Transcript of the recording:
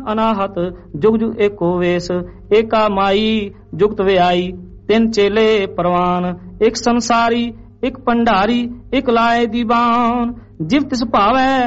अनाहत जुग जुग एको वेश, एका माई जुगत व्याई, तीन चेले परवान, एक संसारी एक पंडारी एक लाए दीवान, जिव तिस भावै